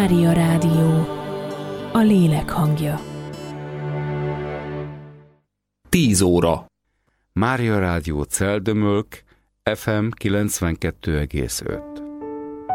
Mária Rádió, a lélek hangja. 10 óra. Mária Rádió Celdömölk, FM 92,5.